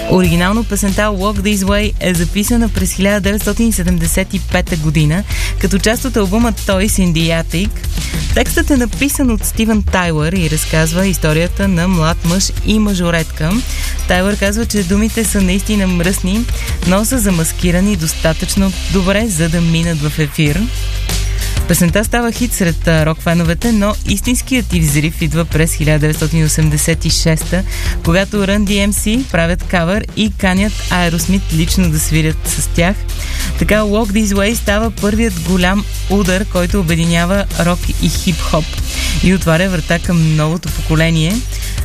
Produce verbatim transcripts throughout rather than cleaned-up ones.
Оригинално песента Walk This Way е записана през хиляда деветстотин седемдесет и пета година като част от албума Toys in the Attic. Текстът е написан от Стивън Тайлър и разказва историята на млад мъж и мажоретка. Тайлър казва, че думите са наистина мръсни, но са замаскирани достатъчно добре, за да минат в ефир. Песента става хит сред рок-феновете, но истинският и взрив идва през хиляда деветстотин осемдесет и шеста, когато Run ди ем си правят кавър и канят Aerosmith лично да свирят с тях. Така Walk This Way става първият голям удар, който обединява рок и хип-хоп и отваря врата към новото поколение.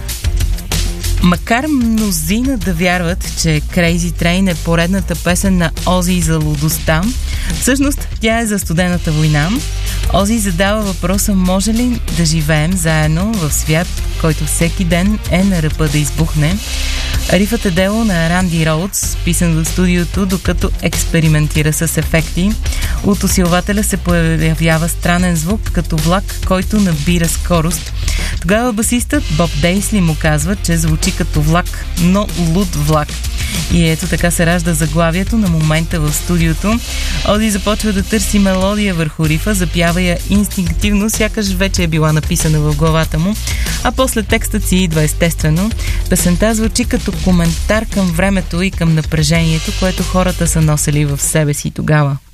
Макар мнозина да вярват, че Crazy Train е поредната песен на Ози за лудостта, всъщност тя е за студената война. Ози задава въпроса: може ли да живеем заедно в свят, който всеки ден е на ръба да избухне? Рифът е дело на Ранди Роудс, писан в студиото, докато експериментира с ефекти. От усилвателя се появява странен звук, като влак, който набира скорост. Тогава басистът Боб Дейсли му казва, че звучи като влак, но луд влак. И ето така се ражда заглавието на момента в студиото. Ози започва да търси мелодия върху рифа, запява я инстинктивно, сякаш вече е била написана в главата му, а после текстът си идва естествено. Песента звучи като коментар към времето и към напрежението, което хората са носили в себе си тогава.